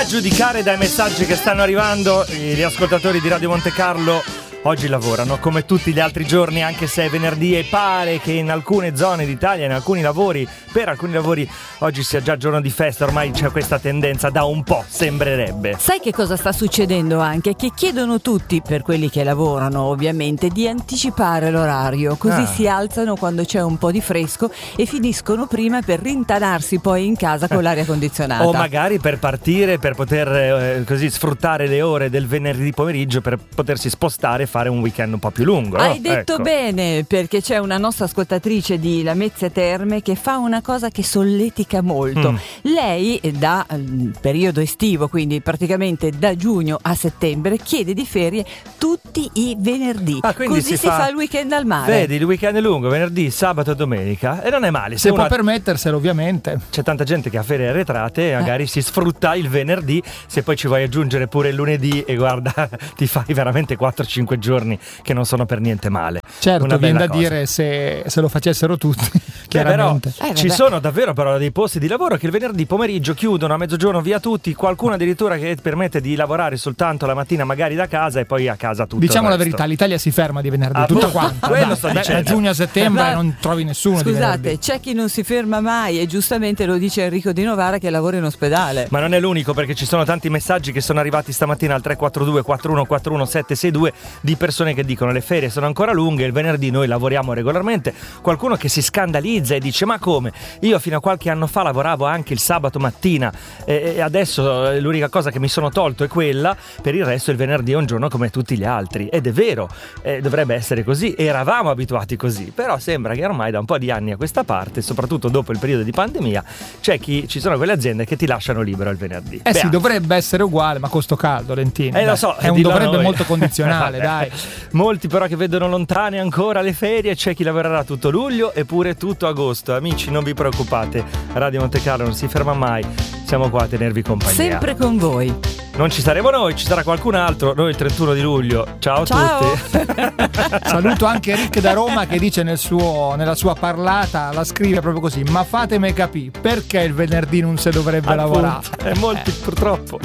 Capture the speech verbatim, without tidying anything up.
giudicare dai messaggi che stanno arrivando, gli ascoltatori di Radio Monte Carlo oggi lavorano come tutti gli altri giorni, anche se è venerdì, e pare che in alcune zone d'Italia, in alcuni lavori, per alcuni lavori oggi sia già giorno di festa. Ormai c'è questa tendenza da un po', sembrerebbe. Sai che cosa sta succedendo anche? Che chiedono tutti, per quelli che lavorano ovviamente, di anticipare l'orario, così ah. si alzano quando c'è un po' di fresco e finiscono prima per rintanarsi poi in casa con l'aria condizionata. O magari per partire, per poter eh, così sfruttare le ore del venerdì pomeriggio per potersi spostare e fare un weekend un po' più lungo. Hai no? detto ecco. bene, perché c'è una nostra ascoltatrice di Lamezia Terme che fa una cosa che solletica molto. Mm. Lei da um, periodo estivo, quindi praticamente da giugno a settembre, chiede di ferie tutti i venerdì. Ah, così si, si fa... fa il weekend al mare. Vedi, il weekend è lungo, venerdì, sabato e domenica, e non è male. Se, Se una... può permetterselo, ovviamente. C'è tanta gente che ha ferie arretrate e magari eh. si sfrutta il venerdì. Se poi ci vuoi aggiungere pure il lunedì, e guarda, ti fai veramente quattro cinque giorni che non sono per niente male. Certo, viene da cosa. dire se, se lo facessero tutti, chiaramente. Però, eh, ci sono davvero però dei posti di lavoro che il venerdì pomeriggio chiudono a mezzogiorno via tutti, qualcuno addirittura che permette di lavorare soltanto la mattina magari da casa e poi a casa tutto. Diciamo il la verità, l'Italia si ferma di venerdì, ah, tutta quanta. Quello sto Beh, dicendo. Da giugno a settembre Ma, non trovi nessuno scusate, di venerdì. c'è chi non si ferma mai e giustamente lo dice Enrico Di Novara che lavora in ospedale. Ma non è l'unico, perché ci sono tanti messaggi che sono arrivati stamattina al tre quattro due quattro uno quattro uno sette sei due di persone che dicono le ferie sono ancora lunghe, il venerdì noi lavoriamo regolarmente. Qualcuno che si scandalizza e dice ma come? Io fino a qualche anno fa lavoravo anche il sabato mattina e, e adesso l'unica cosa che mi sono tolto è quella, per il resto il venerdì è un giorno come tutti gli altri. Ed è vero, eh, dovrebbe essere così, eravamo abituati così, però sembra che ormai da un po' di anni a questa parte, soprattutto dopo il periodo di pandemia, c'è chi, ci sono quelle aziende che ti lasciano libero il venerdì. Eh Beh, sì, dovrebbe essere uguale, ma con sto caldo, Lentino. Eh, lo so, è un dovrebbe molto condizionale, dai. Molti però che vedono lontane ancora le ferie, c'è chi lavorerà tutto luglio eppure tutto agosto. Amici, non vi preoccupate, Radio Monte Carlo non si ferma mai, siamo qua a tenervi compagnia. Sempre con voi. Non ci saremo noi, ci sarà qualcun altro, noi il trentuno di luglio. Ciao, Ciao. a tutti. Saluto anche Rick da Roma che dice nel suo, nella sua parlata, la scrive proprio così: ma fatemi capire perché il venerdì non si dovrebbe Appunto, lavorare. E molti eh. purtroppo